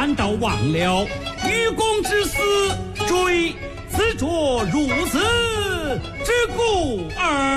难道忘了愚公之死，追自着如此之故耳？